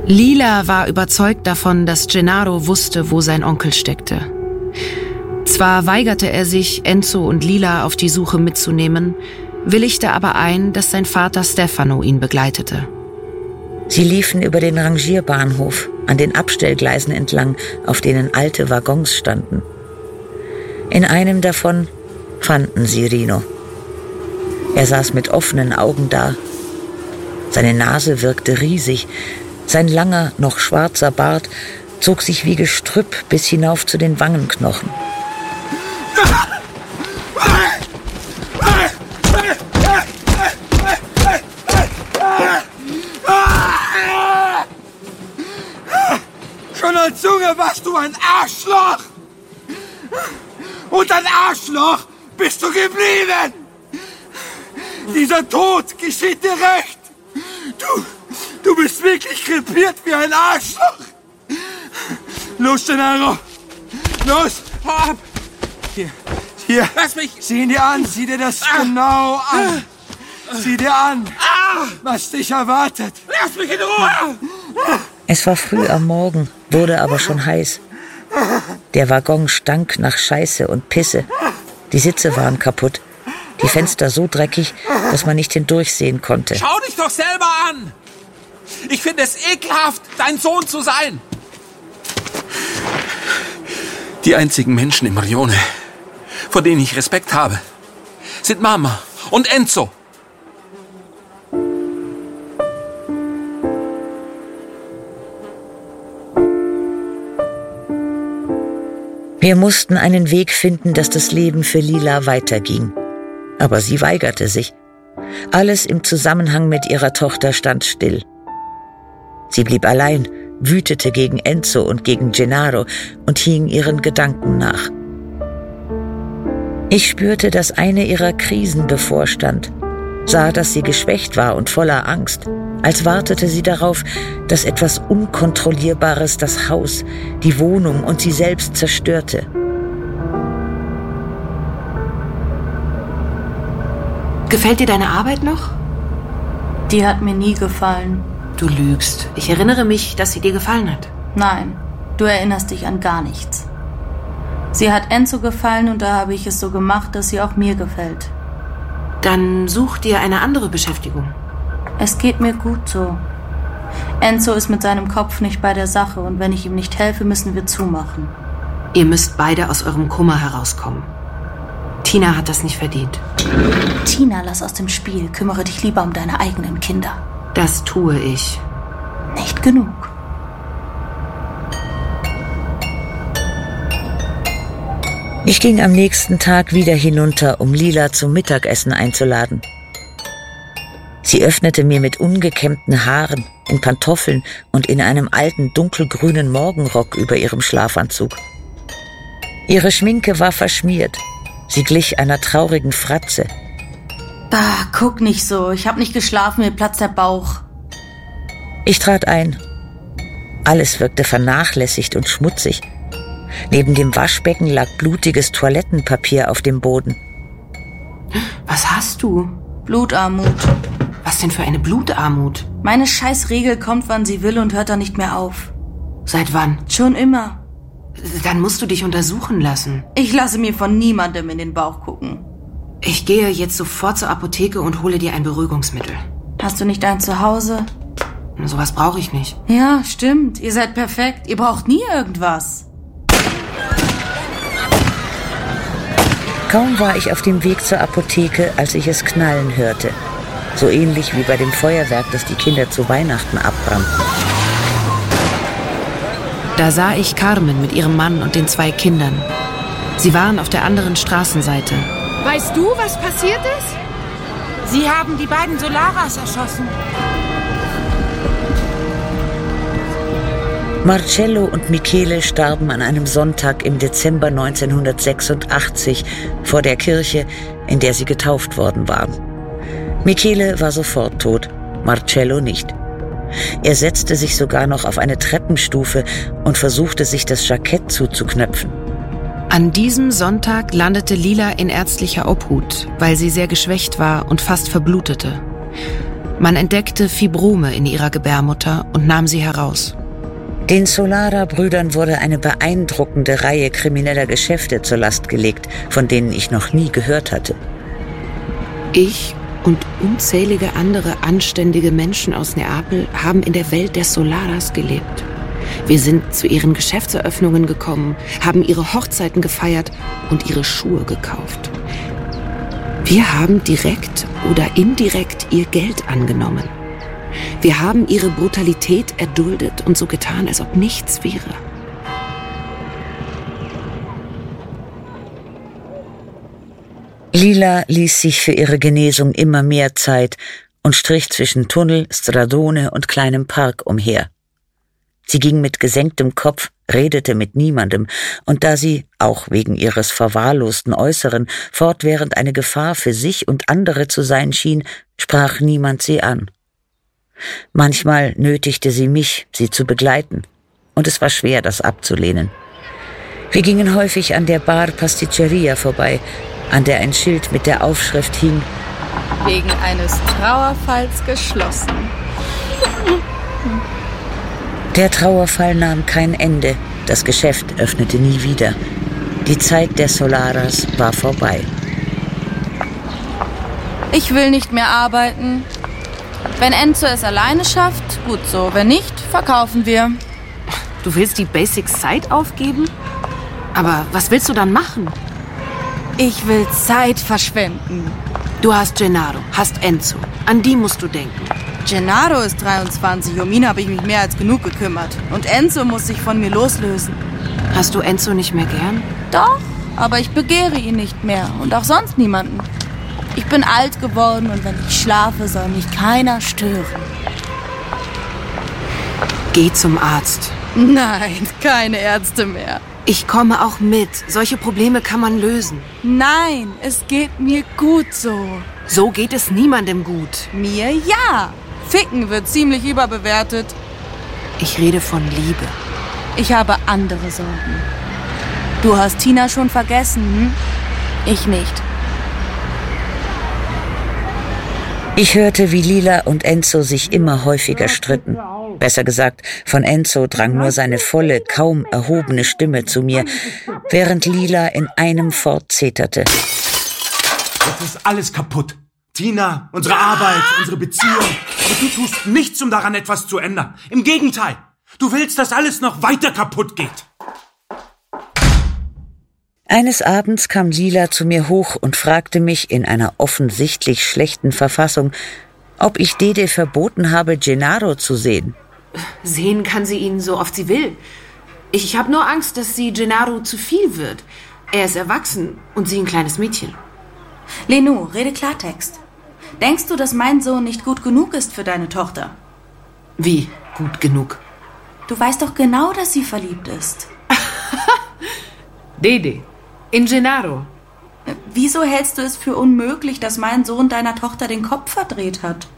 Lila war überzeugt davon, dass Gennaro wusste, wo sein Onkel steckte. Zwar weigerte er sich, Enzo und Lila auf die Suche mitzunehmen, willigte aber ein, dass sein Vater Stefano ihn begleitete. Sie liefen über den Rangierbahnhof, an den Abstellgleisen entlang, auf denen alte Waggons standen. In einem davon fanden sie Rino. Er saß mit offenen Augen da. Seine Nase wirkte riesig. Sein langer, noch schwarzer Bart zog sich wie Gestrüpp bis hinauf zu den Wangenknochen. Schon als Junge warst du ein Arschloch! Und ein Arschloch bist du geblieben! Dieser Tod geschieht dir recht! Du bist wirklich krepiert wie ein Arschloch! Los, Gennaro! Los! Hau ab! Hier! Lass mich! Sieh ihn dir an! Sieh dir das genau an! Sieh dir an, was dich erwartet! Lass mich in Ruhe! Es war früh am Morgen, wurde aber schon heiß. Der Waggon stank nach Scheiße und Pisse. Die Sitze waren kaputt. Die Fenster so dreckig, dass man nicht hindurchsehen konnte. Schau dich doch selber an! Ich finde es ekelhaft, dein Sohn zu sein. Die einzigen Menschen im Rione, vor denen ich Respekt habe, sind Mama und Enzo. Wir mussten einen Weg finden, dass das Leben für Lila weiterging. Aber sie weigerte sich. Alles im Zusammenhang mit ihrer Tochter stand still. Sie blieb allein, wütete gegen Enzo und gegen Gennaro und hing ihren Gedanken nach. Ich spürte, dass eine ihrer Krisen bevorstand, sah, dass sie geschwächt war und voller Angst, als wartete sie darauf, dass etwas Unkontrollierbares das Haus, die Wohnung und sie selbst zerstörte. Gefällt dir deine Arbeit noch? Die hat mir nie gefallen. Du lügst. Ich erinnere mich, dass sie dir gefallen hat. Nein, du erinnerst dich an gar nichts. Sie hat Enzo gefallen und da habe ich es so gemacht, dass sie auch mir gefällt. Dann such dir eine andere Beschäftigung. Es geht mir gut so. Enzo ist mit seinem Kopf nicht bei der Sache und wenn ich ihm nicht helfe, müssen wir zumachen. Ihr müsst beide aus eurem Kummer herauskommen. Tina hat das nicht verdient. Tina, lass aus dem Spiel. Kümmere dich lieber um deine eigenen Kinder. Das tue ich. Nicht genug. Ich ging am nächsten Tag wieder hinunter, um Lila zum Mittagessen einzuladen. Sie öffnete mir mit ungekämmten Haaren, in Pantoffeln und in einem alten dunkelgrünen Morgenrock über ihrem Schlafanzug. Ihre Schminke war verschmiert. Sie glich einer traurigen Fratze. Bah, guck nicht so. Ich hab nicht geschlafen, mir platzt der Bauch. Ich trat ein. Alles wirkte vernachlässigt und schmutzig. Neben dem Waschbecken lag blutiges Toilettenpapier auf dem Boden. Was hast du? Blutarmut. Was denn für eine Blutarmut? Meine Scheißregel kommt, wann sie will und hört dann nicht mehr auf. Seit wann? Schon immer. Dann musst du dich untersuchen lassen. Ich lasse mir von niemandem in den Bauch gucken. Ich gehe jetzt sofort zur Apotheke und hole dir ein Beruhigungsmittel. Hast du nicht ein Zuhause? Sowas brauche ich nicht. Ja, stimmt. Ihr seid perfekt. Ihr braucht nie irgendwas. Kaum war ich auf dem Weg zur Apotheke, als ich es knallen hörte. So ähnlich wie bei dem Feuerwerk, das die Kinder zu Weihnachten abbrannten. Da sah ich Carmen mit ihrem Mann und den 2 Kindern. Sie waren auf der anderen Straßenseite. Weißt du, was passiert ist? Sie haben die beiden Solaras erschossen. Marcello und Michele starben an einem Sonntag im Dezember 1986 vor der Kirche, in der sie getauft worden waren. Michele war sofort tot, Marcello nicht. Er setzte sich sogar noch auf eine Treppenstufe und versuchte, sich das Jackett zuzuknöpfen. An diesem Sonntag landete Lila in ärztlicher Obhut, weil sie sehr geschwächt war und fast verblutete. Man entdeckte Fibrome in ihrer Gebärmutter und nahm sie heraus. Den Solara-Brüdern wurde eine beeindruckende Reihe krimineller Geschäfte zur Last gelegt, von denen ich noch nie gehört hatte. Ich und unzählige andere anständige Menschen aus Neapel haben in der Welt der Solaras gelebt. Wir sind zu ihren Geschäftseröffnungen gekommen, haben ihre Hochzeiten gefeiert und ihre Schuhe gekauft. Wir haben direkt oder indirekt ihr Geld angenommen. Wir haben ihre Brutalität erduldet und so getan, als ob nichts wäre. Lila ließ sich für ihre Genesung immer mehr Zeit und strich zwischen Tunnel, Stradone und kleinem Park umher. Sie ging mit gesenktem Kopf, redete mit niemandem, und da sie, auch wegen ihres verwahrlosten Äußeren, fortwährend eine Gefahr für sich und andere zu sein schien, sprach niemand sie an. Manchmal nötigte sie mich, sie zu begleiten, und es war schwer, das abzulehnen. Wir gingen häufig an der Bar Pasticceria vorbei, an der ein Schild mit der Aufschrift hing: Wegen eines Trauerfalls geschlossen. Der Trauerfall nahm kein Ende, das Geschäft öffnete nie wieder. Die Zeit der Solaras war vorbei. Ich will nicht mehr arbeiten. Wenn Enzo es alleine schafft, gut so. Wenn nicht, verkaufen wir. Du willst die Basic Side aufgeben? Aber was willst du dann machen? Ich will Zeit verschwenden. Du hast Gennaro, hast Enzo. An die musst du denken. Gennaro ist 23, um ihn habe ich mich mehr als genug gekümmert. Und Enzo muss sich von mir loslösen. Hast du Enzo nicht mehr gern? Doch, aber ich begehre ihn nicht mehr und auch sonst niemanden. Ich bin alt geworden und wenn ich schlafe, soll mich keiner stören. Geh zum Arzt. Nein, keine Ärzte mehr. Ich komme auch mit. Solche Probleme kann man lösen. Nein, es geht mir gut so. So geht es niemandem gut. Mir ja. Ficken wird ziemlich überbewertet. Ich rede von Liebe. Ich habe andere Sorgen. Du hast Tina schon vergessen, hm? Ich nicht. Ich hörte, wie Lila und Enzo sich immer häufiger stritten. Besser gesagt, von Enzo drang nur seine volle, kaum erhobene Stimme zu mir, während Lila in einem fort zeterte. Jetzt ist alles kaputt. Tina, unsere Arbeit, unsere Beziehung. Aber du tust nichts, um daran etwas zu ändern. Im Gegenteil. Du willst, dass alles noch weiter kaputt geht. Eines Abends kam Lila zu mir hoch und fragte mich in einer offensichtlich schlechten Verfassung, ob ich Dede verboten habe, Gennaro zu sehen. Sehen kann sie ihn so oft sie will. Ich habe nur Angst, dass sie Gennaro zu viel wird. Er ist erwachsen und sie ein kleines Mädchen. Lenou, rede Klartext. Denkst du, dass mein Sohn nicht gut genug ist für deine Tochter? Wie gut genug? Du weißt doch genau, dass sie verliebt ist. Dede, in Gennaro. Wieso hältst du es für unmöglich, dass mein Sohn deiner Tochter den Kopf verdreht hat?